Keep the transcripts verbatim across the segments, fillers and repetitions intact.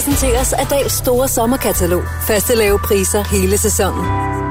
præsenteres af Dahls store sommerkatalog. Faste lave priser hele sæsonen.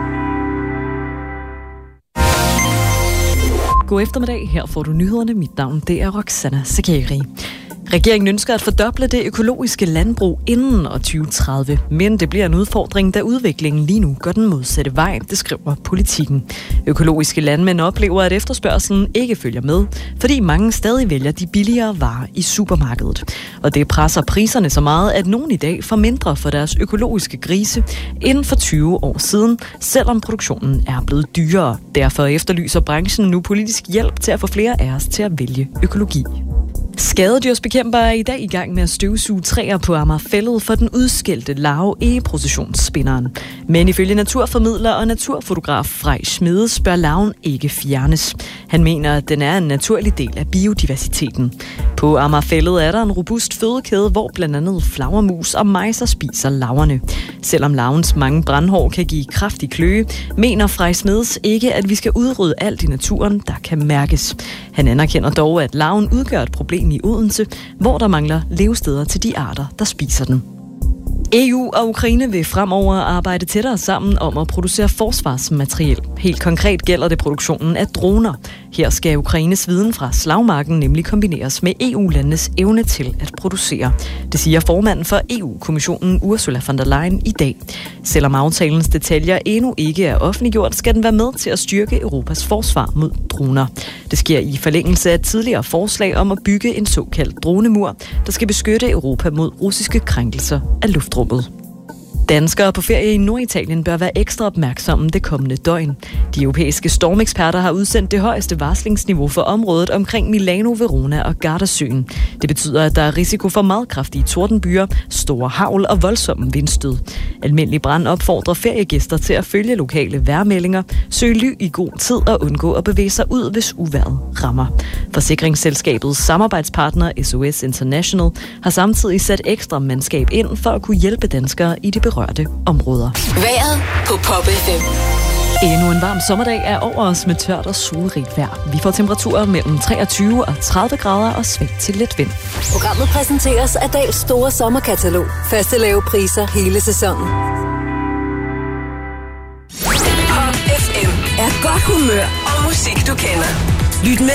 God eftermiddag. Her får du nyhederne. Mit navn det er Roxana Sakari. Regeringen ønsker at fordoble det økologiske landbrug inden år tyve tredive, men det bliver en udfordring, da udviklingen lige nu går den modsatte vej, det skriver Politikken. Økologiske landmænd oplever, at efterspørgselen ikke følger med, fordi mange stadig vælger de billigere varer i supermarkedet. Og det presser priserne så meget, at nogen i dag får mindre for deres økologiske grise end for tyve år siden, selvom produktionen er blevet dyrere. Derfor efterlyser branchen nu politisk hjælp til at få flere af os til at vælge økologi. Skadedyrsbekæmpere er i dag i gang med at støvsuge træer på Amagerfælled for den udskældte larve e-processionsspinderen. Men ifølge naturformidler og naturfotograf Frej Smedes bør larven ikke fjernes. Han mener, at den er en naturlig del af biodiversiteten. På Amagerfælled er der en robust fødekæde, hvor blandt andet flagermus og mejser spiser larverne. Selvom larvens mange brandhår kan give kraftig kløe, mener Frej Smedes ikke, at vi skal udrydde alt i naturen, der kan mærkes. Han anerkender dog, at larven udgør et problem i Odense, hvor der mangler levesteder til de arter, der spiser den. E U og Ukraine vil fremover arbejde tættere sammen om at producere forsvarsmateriel. Helt konkret gælder det produktionen af droner. Her skal Ukraines viden fra slagmarken nemlig kombineres med E U-landenes evne til at producere. Det siger formanden for E U-kommissionen Ursula von der Leyen i dag. Selvom aftalens detaljer endnu ikke er offentliggjort, skal den være med til at styrke Europas forsvar mod droner. Det sker i forlængelse af et tidligere forslag om at bygge en såkaldt dronemur, der skal beskytte Europa mod russiske krænkelser af luftrummet. Danskere på ferie i Norditalien bør være ekstra opmærksomme det kommende døgn. De europæiske stormeksperter har udsendt det højeste varslingsniveau for området omkring Milano, Verona og Gardasøen. Det betyder, at der er risiko for meget kraftige tordenbyer, store hagl og voldsomme vindstød. Almindelig brand opfordrer feriegæster til at følge lokale vejrmeldinger, søge ly i god tid og undgå at bevæge sig ud, hvis uvejret rammer. Forsikringsselskabets samarbejdspartner S O S International har samtidig sat ekstra mandskab ind for at kunne hjælpe danskere i de berørte områder. Vejret på Pop F M. Endnu en varm sommerdag er over os med tørt og solrigt vejr. Vi får temperaturer mellem treogtyve og tredive grader og sving til let vind. Programmet præsenteres af Dahls store sommerkatalog. Faste lave priser hele sæsonen. Pop F M er godt humør og musik, du kender. Lyt med